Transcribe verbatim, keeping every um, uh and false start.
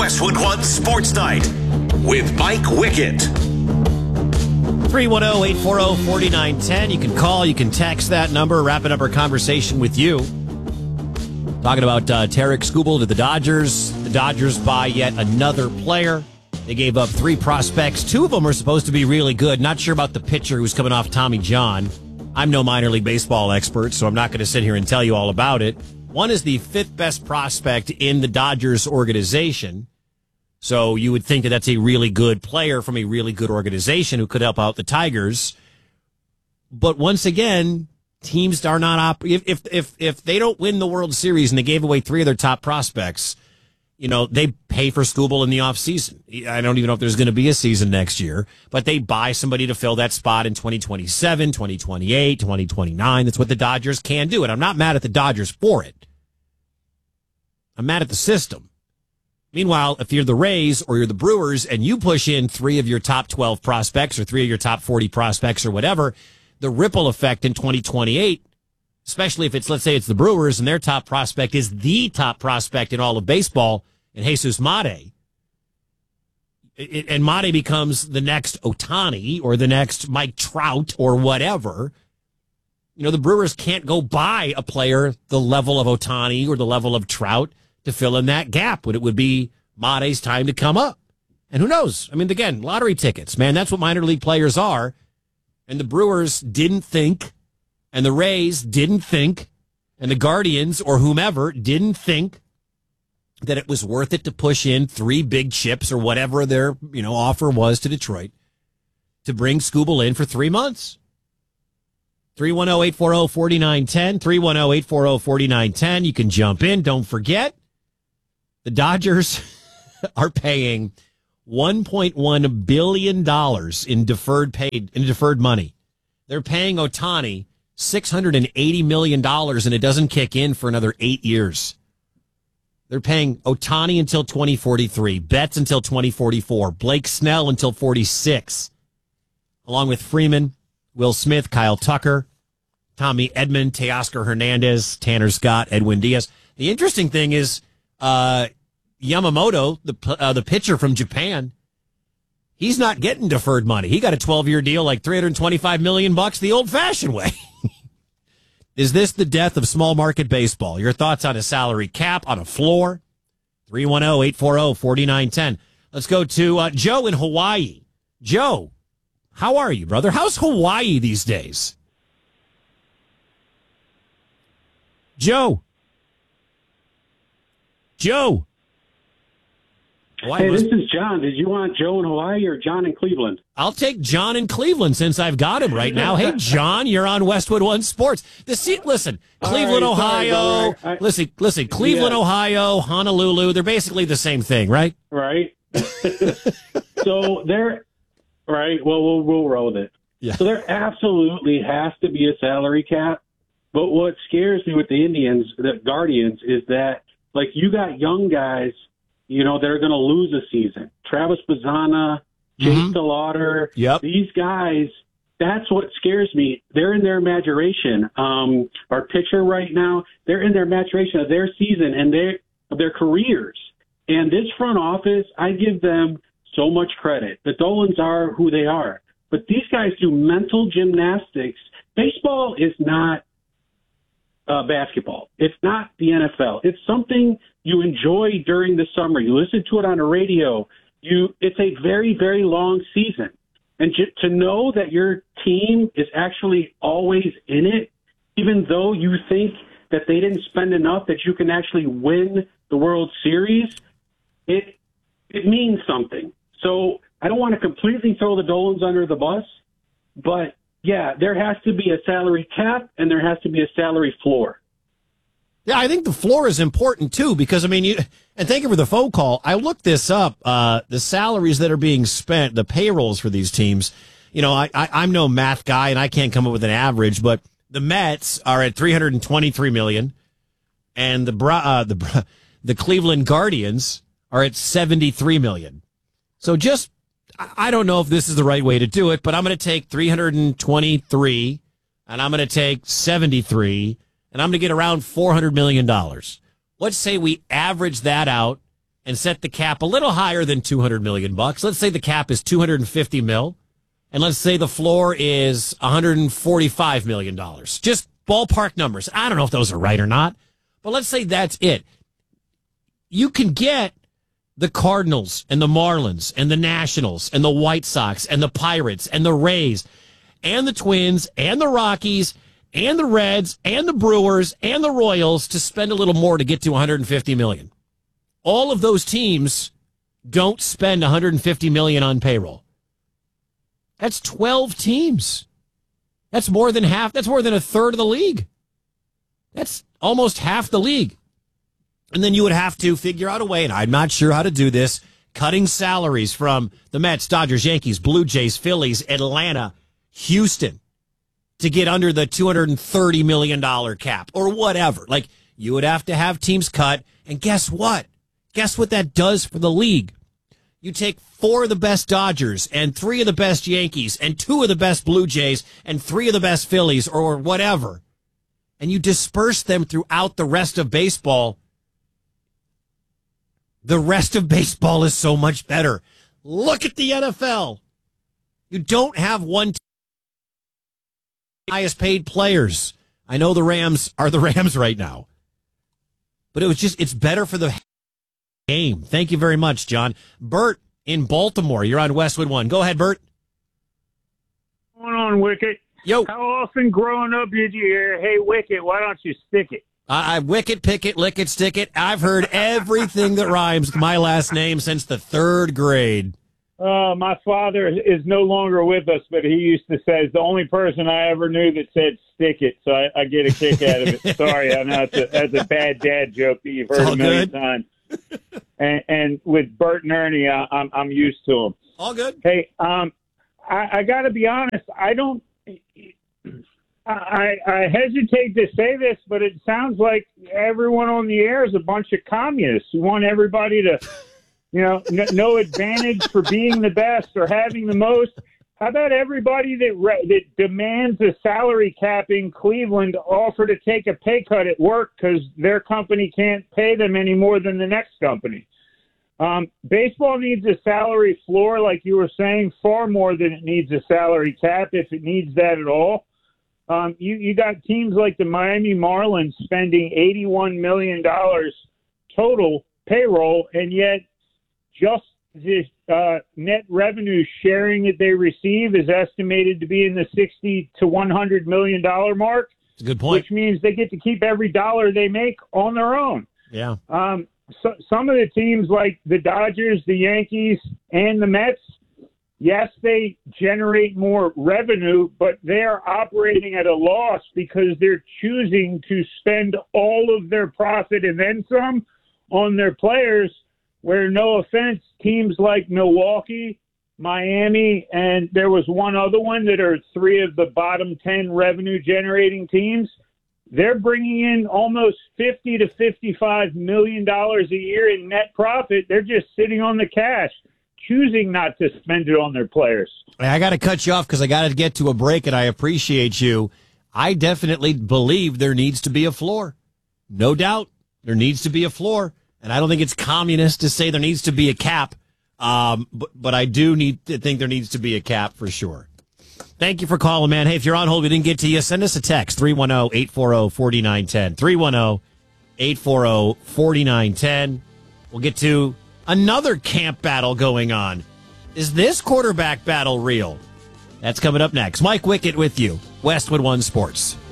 Westwood One Sports Night with Mike Wickett. three one zero, eight four zero, four nine one zero. You can call, you can text that number, wrapping up our conversation with you. Talking about uh, Tarik Skubal to the Dodgers. The Dodgers buy yet another player. They gave up three prospects. Two of them are supposed to be really good. Not sure about the pitcher who's coming off Tommy John. I'm no minor league baseball expert, so I'm not going to sit here and tell you all about it. One is the fifth best prospect in the Dodgers organization. So you would think that that's a really good player from a really good organization who could help out the Tigers. But once again, teams are not op- if if if if they don't win the World Series and they gave away three of their top prospects, you know, they pay for Skubal in the offseason. I don't even know if there's going to be a season next year, but they buy somebody to fill that spot in twenty twenty-seven, twenty twenty-eight, twenty twenty-nine. That's what the Dodgers can do. And I'm not mad at the Dodgers for it. I'm mad at the system. Meanwhile, if you're the Rays or you're the Brewers and you push in three of your top twelve prospects or three of your top forty prospects or whatever, the ripple effect in twenty twenty-eight, especially if it's, let's say it's the Brewers and their top prospect is the top prospect in all of baseball, and Jesus Mate, it, and Mate becomes the next Ohtani or the next Mike Trout or whatever, you know, the Brewers can't go buy a player the level of Ohtani or the level of Trout to fill in that gap when it would be Mate's time to come up. And who knows? I mean, again, lottery tickets, man, that's what minor league players are. And the Brewers didn't think, and the Rays didn't think, and the Guardians or whomever didn't think that it was worth it to push in three big chips or whatever their, you know, offer was to Detroit to bring Skubal in for three months. three one zero, eight four zero, four nine one zero, three one zero, eight four zero, four nine one zero. You can jump in. Don't forget, the Dodgers are paying one point one billion dollars in deferred paid in deferred money. They're paying Ohtani six hundred eighty million dollars, and it doesn't kick in for another eight years. They're paying Ohtani until twenty forty-three, Betts until twenty forty-four, Blake Snell until forty-six, along with Freeman, Will Smith, Kyle Tucker, Tommy Edman, Teoscar Hernandez, Tanner Scott, Edwin Diaz. The interesting thing is uh, Yamamoto, the uh, the pitcher from Japan, he's not getting deferred money. He got a twelve-year deal, like three hundred twenty-five million bucks, the old-fashioned way. Is this the death of small market baseball? Your thoughts on a salary cap, on a floor? three one zero, eight four zero, four nine one zero. Let's go to uh, Joe in Hawaii. Joe, how are you, brother? How's Hawaii these days? Joe. Joe. Hawaii hey, must... this is John. Did you want Joe in Hawaii or John in Cleveland? I'll take John in Cleveland since I've got him right now. Hey, John, you're on Westwood One Sports. The seat, listen, Cleveland, right, Ohio. Sorry, I... Listen, listen, Cleveland, yeah. Ohio, Honolulu. They're basically the same thing, right? Right. So they're right. Well, we'll we'll roll with it. Yeah. So there absolutely has to be a salary cap. But what scares me with the Indians, the Guardians, is that like you got young guys, you know, that are going to lose a season. Travis Bazzana, Chase mm-hmm. DeLauder, yep. These guys, that's what scares me. They're in their maturation. Um, our pitcher right now, they're in their maturation of their season and their, of their careers. And this front office, I give them so much credit. The Dolans are who they are. But these guys do mental gymnastics. Baseball is not Uh, basketball. It's not the N F L. It's something you enjoy during the summer. You listen to it on the radio. You, it's a very, very long season. And j- to know that your team is actually always in it, even though you think that they didn't spend enough that you can actually win the World Series, it it means something. So I don't want to completely throw the Dolans under the bus, but yeah, there has to be a salary cap and there has to be a salary floor. Yeah, I think the floor is important too because I mean, you and thank you for the phone call. I looked this up. Uh, the salaries that are being spent, the payrolls for these teams. You know, I, I I'm no math guy and I can't come up with an average, but the Mets are at three hundred twenty-three million, and the uh, the the Cleveland Guardians are at seventy-three million. So just. I don't know if this is the right way to do it, but I'm going to take three hundred twenty-three and I'm going to take seventy-three and I'm going to get around four hundred million dollars. Let's say we average that out and set the cap a little higher than two hundred million bucks. Let's say the cap is two hundred fifty mil, and let's say the floor is one hundred forty-five million dollars. Just ballpark numbers. I don't know if those are right or not, but let's say that's it. You can get the Cardinals and the Marlins and the Nationals and the White Sox and the Pirates and the Rays and the Twins and the Rockies and the Reds and the Brewers and the Royals to spend a little more to get to one hundred fifty million dollars. All of those teams don't spend one hundred fifty million dollars on payroll. That's twelve teams. That's more than half. That's more than a third of the league. That's almost half the league. And then you would have to figure out a way, and I'm not sure how to do this, cutting salaries from the Mets, Dodgers, Yankees, Blue Jays, Phillies, Atlanta, Houston to get under the two hundred thirty million dollars cap or whatever. Like, you would have to have teams cut. And guess what? Guess what that does for the league? You take four of the best Dodgers and three of the best Yankees and two of the best Blue Jays and three of the best Phillies or whatever, and you disperse them throughout the rest of baseball. The rest of baseball is so much better. Look at the N F L. You don't have one team highest paid players. I know the Rams are the Rams right now, but it was just, it's better for the game. Thank you very much, John. Bert in Baltimore, you're on Westwood One. Go ahead, Bert. What's going on, Wicket? Yo. How often growing up did you hear, hey, Wicket, why don't you stick it? I, I wicket, pick it, lick it, stick it. I've heard everything that rhymes with my last name since the third grade. Uh, my father is no longer with us, but he used to say, it's the only person I ever knew that said stick it, so I, I get a kick out of it. Sorry, I know it's a, that's a bad dad joke that you've heard a million good. times. And, and with Bert and Ernie, I, I'm, I'm used to them. All good. Hey, um, I, I got to be honest, I don't I, I hesitate to say this, but it sounds like everyone on the air is a bunch of communists who want everybody to, you know, n- no advantage for being the best or having the most. How about everybody that re- that demands a salary cap in Cleveland offer to take a pay cut at work because their company can't pay them any more than the next company? Um, baseball needs a salary floor, like you were saying, far more than it needs a salary cap, if it needs that at all. Um, you, you got teams like the Miami Marlins spending eighty-one million dollars total payroll, and yet just the uh, net revenue sharing that they receive is estimated to be in the sixty to one hundred million dollars mark. That's a good point. Which means they get to keep every dollar they make on their own. Yeah. Um, so, some of the teams like the Dodgers, the Yankees, and the Mets, yes, they generate more revenue, but they're operating at a loss because they're choosing to spend all of their profit and then some on their players, where, no offense, teams like Milwaukee, Miami, and there was one other one that are three of the bottom ten revenue-generating teams, they're bringing in almost fifty to fifty-five million dollars a year in net profit. They're just sitting on the cash, choosing not to spend it on their players. I got to cut you off because I got to get to a break, and I appreciate you. I definitely believe there needs to be a floor. No doubt there needs to be a floor, and I don't think it's communist to say there needs to be a cap, um, but, but I do need to think there needs to be a cap for sure. Thank you for calling, man. Hey, if you're on hold, we didn't get to you, send us a text, three one zero, eight four zero, four nine one zero, three one zero, eight four zero, four nine one zero. We'll get to another camp battle going on. Is this quarterback battle real? That's coming up next. Mike Wickett with you, Westwood One Sports.